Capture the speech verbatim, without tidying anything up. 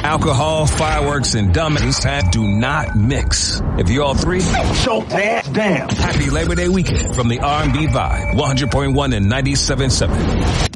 Alcohol, fireworks, and dummies do not mix. If you're all three, so damn. Happy Labor Day weekend from the R and B Vibe, one hundred point one and ninety-seven point seven.